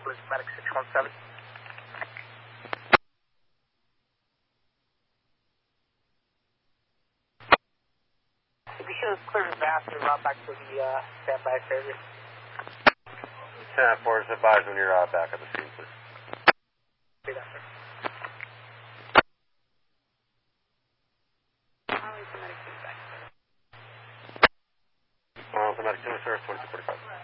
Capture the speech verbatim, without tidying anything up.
Blue Medic six one seven. If you should clear the bath and route back to the uh, standby service. ten four is advised when you're uh, back at the scene, please. Do that, sir. Arlington Medic two, sir, twenty-two forty-five.